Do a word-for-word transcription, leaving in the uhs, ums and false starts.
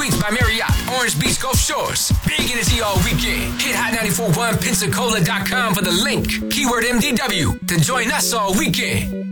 Suites by Marriott, Orange Beach Gulf Shores. Big Energy all weekend. Hit hot nine four one pensacola dot com for the link. Keyword M D W to join us all weekend.